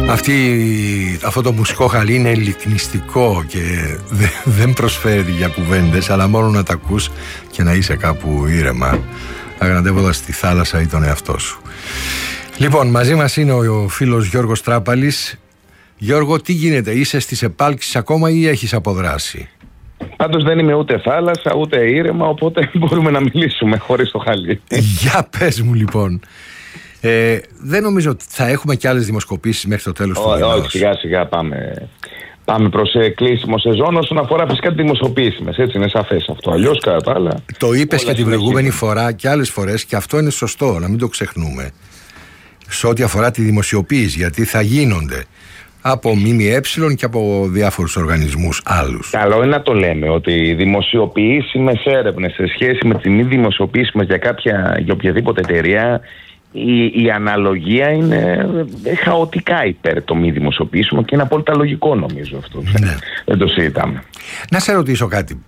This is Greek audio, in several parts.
Αυτό το μουσικό χαλί είναι λυκνιστικό και δεν προσφέρει για κουβέντες, αλλά μόνο να τα ακούς και να είσαι κάπου ήρεμα, αγναντεύοντας τη θάλασσα ή τον εαυτό σου. Λοιπόν, μαζί μας είναι ο φίλος Γιώργος Τράπαλης. Γιώργο, τι γίνεται, είσαι στις επάλξεις ακόμα ή έχεις αποδράσει? Πάντως δεν είμαι ούτε θάλασσα ούτε ήρεμα, οπότε μπορούμε να μιλήσουμε χωρίς το χαλί. Για πες μου λοιπόν. Δεν νομίζω ότι θα έχουμε και άλλες δημοσκοπήσεις μέχρι το τέλος του μηνός. Όχι, σιγά σιγά πάμε προς κλείσιμο σεζόν όσον αφορά φυσικά τη δημοσιοποιήσιμες. Έτσι είναι σαφές αυτό. Αλλιώς κατά τα άλλα. Το είπες και την προηγούμενη φορά και άλλες φορές, και αυτό είναι σωστό, να μην το ξεχνούμε. Σε ό,τι αφορά τη δημοσιοποίηση, γιατί θα γίνονται από ΜΜΕ και από διάφορους οργανισμούς άλλους. Καλό είναι να το λέμε ότι οι δημοσιοποιήσιμες έρευνες σε σχέση με τη μη δημοσιοποιήσιμες για οποιαδήποτε εταιρεία, η αναλογία είναι χαοτικά υπέρ το μη δημοσιοποιήσιμο και είναι απόλυτα λογικό, νομίζω αυτό. Ναι. Δεν το συζητάμε. Να σε ρωτήσω κάτι.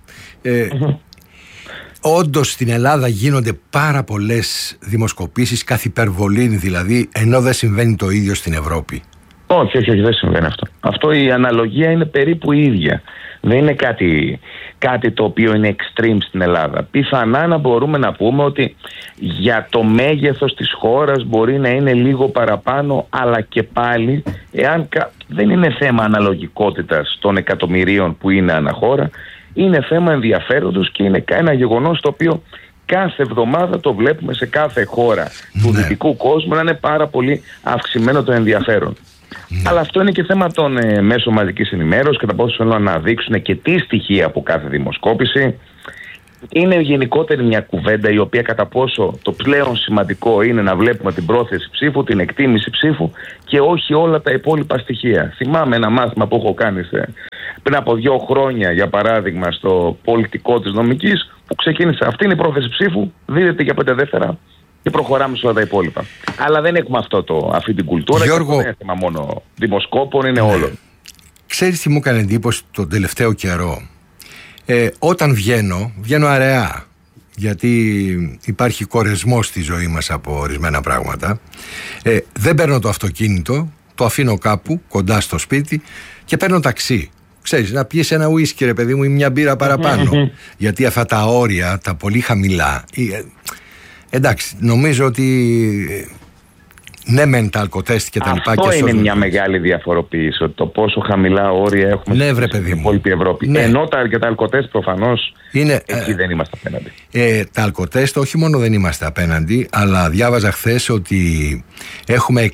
Όντως στην Ελλάδα γίνονται πάρα πολλές δημοσκοπήσεις καθ' υπερβολή, δηλαδή, ενώ δεν συμβαίνει το ίδιο στην Ευρώπη? Όχι, δεν συμβαίνει αυτό. Αυτό, η αναλογία είναι περίπου η ίδια. Δεν είναι κάτι το οποίο είναι extreme στην Ελλάδα. Πιθανά να μπορούμε να πούμε ότι για το μέγεθος της χώρας μπορεί να είναι λίγο παραπάνω, αλλά και πάλι δεν είναι θέμα αναλογικότητας των εκατομμυρίων που είναι αναχώρα, είναι θέμα ενδιαφέροντος και είναι ένα γεγονός το οποίο κάθε εβδομάδα το βλέπουμε σε κάθε χώρα του δυτικού κόσμου να είναι πάρα πολύ αυξημένο το ενδιαφέρον. Αλλά αυτό είναι και θέμα των μέσων μαζικής ενημέρωσης και τα πόσο θέλουν να αναδείξουν και τι στοιχεία από κάθε δημοσκόπηση. Είναι γενικότερη μια κουβέντα η οποία κατά πόσο το πλέον σημαντικό είναι να βλέπουμε την πρόθεση ψήφου, την εκτίμηση ψήφου και όχι όλα τα υπόλοιπα στοιχεία. Θυμάμαι ένα μάθημα που έχω κάνει πριν από 2 χρόνια, για παράδειγμα, στο πολιτικό της νομικής, που ξεκίνησε αυτή είναι η πρόθεση ψήφου, δίδεται για 5 δεύτερα και προχωράμε σε όλα τα υπόλοιπα. Αλλά δεν έχουμε αυτή την κουλτούρα. Γιώργο, και δεν είναι θέμα μόνο δημοσκόπων, είναι όλων. Ξέρεις τι μου έκανε εντύπωση τον τελευταίο καιρό? Όταν βγαίνω αραιά, γιατί υπάρχει κορεσμός στη ζωή μας από ορισμένα πράγματα. Δεν παίρνω το αυτοκίνητο, το αφήνω κάπου κοντά στο σπίτι και παίρνω ταξί. Ξέρεις, να πιεις ένα ουίσκι, ρε παιδί μου, ή μια μπύρα παραπάνω. Γιατί αυτά τα όρια, τα πολύ χαμηλά, εντάξει, νομίζω ότι ναι μεν τα αλκοτέστ και τα λοιπά. Αυτό είναι μια μεγάλη διαφοροποίηση, ότι το πόσο χαμηλά όρια έχουμε στην υπόλοιπη Ευρώπη. Ναι. Ενώ για τα αλκοτέστ προφανώς εκεί δεν είμαστε απέναντι. Τα αλκοτέστ όχι μόνο δεν είμαστε απέναντι, αλλά διάβαζα χθες ότι έχουμε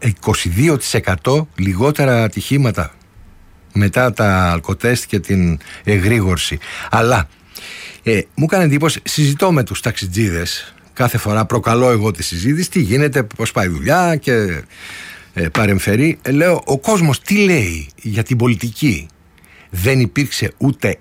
22% λιγότερα ατυχήματα μετά τα αλκοτέστ και την εγρήγορση. Αλλά μου έκανε εντύπωση, συζητώ με τους ταξιτζίδες. Κάθε φορά προκαλώ εγώ τη συζήτηση, τι γίνεται, πώς πάει η δουλειά και παρεμφερεί. Λέω, ο κόσμος τι λέει για την πολιτική? Δεν υπήρξε ούτε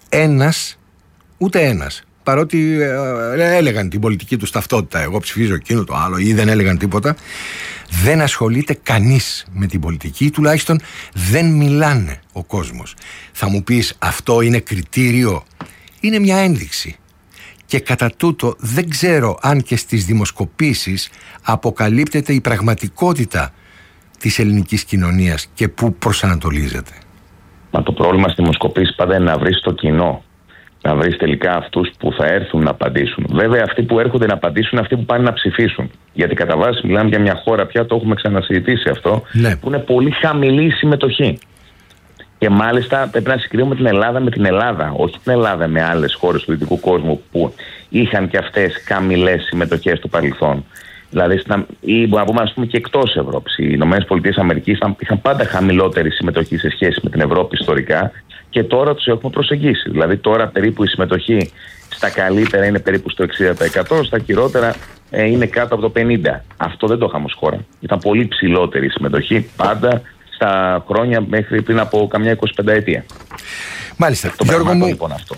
ένας, παρότι έλεγαν την πολιτική τους ταυτότητα, εγώ ψηφίζω εκείνο το άλλο, ή δεν έλεγαν τίποτα. Δεν ασχολείται κανείς με την πολιτική, τουλάχιστον δεν μιλάνε ο κόσμος. Θα μου πεις, αυτό είναι κριτήριο? Είναι μια ένδειξη. Και κατά τούτο δεν ξέρω αν και στις δημοσκοπήσεις αποκαλύπτεται η πραγματικότητα της ελληνικής κοινωνίας και πού προσανατολίζεται. Μα το πρόβλημα στις δημοσκοπήσεις πάντα είναι να βρεις το κοινό. Να βρεις τελικά αυτούς που θα έρθουν να απαντήσουν. Βέβαια, αυτοί που έρχονται να απαντήσουν είναι αυτοί που πάνε να ψηφίσουν. Γιατί κατά βάση μιλάμε για μια χώρα, πια το έχουμε ξανασυζητήσει αυτό, που είναι πολύ χαμηλή η συμμετοχή. Και μάλιστα πρέπει να συγκρίνουμε την Ελλάδα με την Ελλάδα, όχι την Ελλάδα με άλλες χώρες του δυτικού κόσμου που είχαν και αυτές χαμηλές συμμετοχές στο παρελθόν. Δηλαδή, ή μπορούμε να πούμε, ας πούμε, και εκτός Ευρώπης. Οι ΗΠΑ είχαν πάντα χαμηλότερη συμμετοχή σε σχέση με την Ευρώπη ιστορικά και τώρα τους έχουμε προσεγγίσει. Δηλαδή, τώρα περίπου η συμμετοχή στα καλύτερα είναι περίπου στο 60%, στα χειρότερα είναι κάτω από το 50%. Αυτό δεν το είχαμε ως χώρα. Ήταν πολύ ψηλότερη η συμμετοχή πάντα στα χρόνια μέχρι πριν από καμιά 25 ετία. Μάλιστα. Γιώργο μου, λοιπόν, αυτό.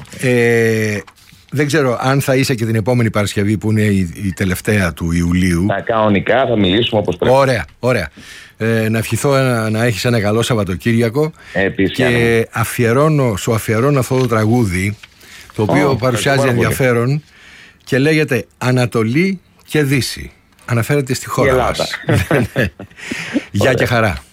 Δεν ξέρω αν θα είσαι και την επόμενη Παρασκευή που είναι η τελευταία του Ιουλίου. Κανονικά θα μιλήσουμε όπως πρέπει. Ωραία. Να ευχηθώ να έχεις ένα καλό Σαββατοκύριακο. Επίσης, και σου αφιερώνω αυτό το τραγούδι, το οποίο παρουσιάζει ενδιαφέρον και λέγεται Ανατολή και Δύση. Αναφέρεται στη χώρα μας. Γεια και χαρά.